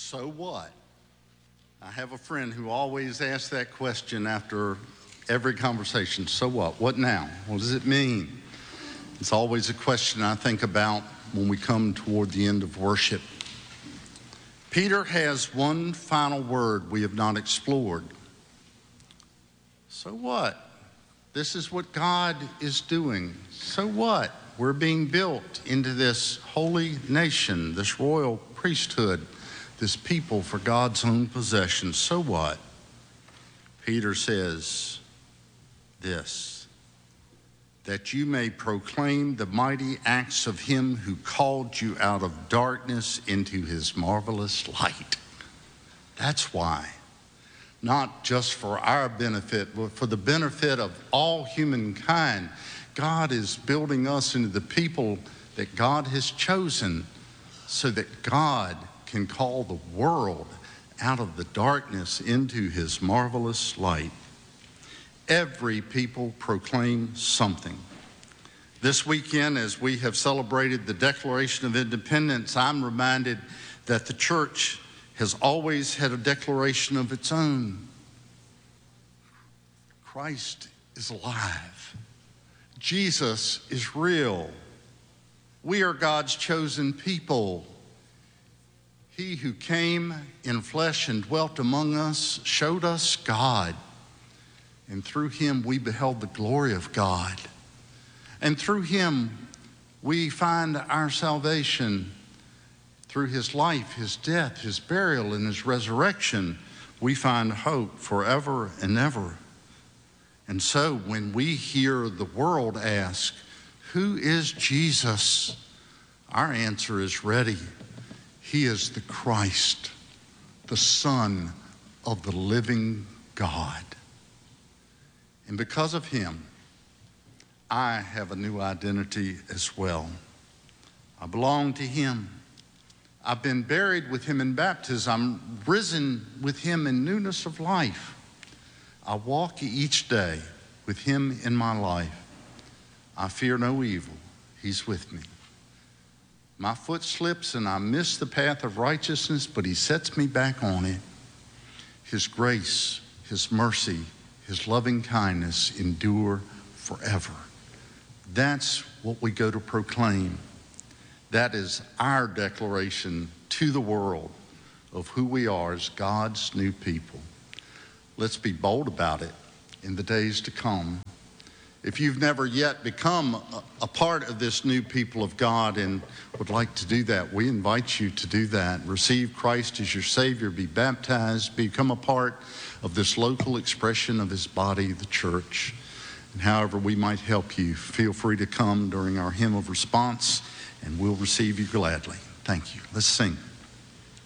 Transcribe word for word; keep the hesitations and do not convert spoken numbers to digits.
So what? I have a friend who always asks that question after every conversation. So what? What now? What does it mean? It's always a question I think about when we come toward the end of worship. Peter has one final word we have not explored. So what? This is what God is doing. So what? We're being built into this holy nation, this royal priesthood, this people for God's own possession. So what? Peter says this, that you may proclaim the mighty acts of him who called you out of darkness into his marvelous light. That's why. Not just for our benefit, but for the benefit of all humankind. God is building us into the people that God has chosen so that God can call the world out of the darkness into his marvelous light. Every people proclaim something. This weekend, as we have celebrated the Declaration of Independence, I'm reminded that the church has always had a declaration of its own. Christ is alive. Jesus is real. We are God's chosen people. He who came in flesh and dwelt among us showed us God. And through him we beheld the glory of God. And through him we find our salvation. Through his life, his death, his burial, and his resurrection, we find hope forever and ever. And so when we hear the world ask, who is Jesus? Our answer is ready. He is the Christ, the Son of the living God. And because of him, I have a new identity as well. I belong to him. I've been buried with him in baptism. I'm risen with him in newness of life. I walk each day with him in my life. I fear no evil. He's with me. My foot slips and I miss the path of righteousness, but he sets me back on it. His grace, his mercy, his loving kindness endure forever. That's what we go to proclaim. That is our declaration to the world of who we are as God's new people. Let's be bold about it in the days to come. If you've never yet become a, a part of this new people of God and would like to do that, we invite you to do that. Receive Christ as your Savior, be baptized, become a part of this local expression of his body, the church. And however we might help you, feel free to come during our hymn of response, and we'll receive you gladly. Thank you. Let's sing.